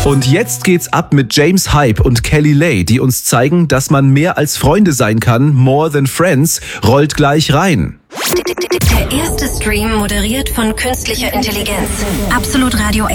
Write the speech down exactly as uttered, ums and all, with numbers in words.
Und jetzt geht's ab mit James Hype und Kelly Lay, die uns zeigen, dass man mehr als Freunde sein kann. More Than Friends rollt gleich rein. Der erste Stream moderiert von künstlicher Intelligenz. Absolut Radio